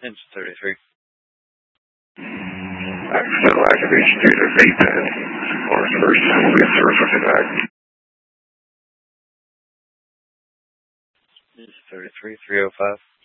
Engine 33. Accidental activation due to VPAD. Mars first will be surfacing back. Engine 33, 305.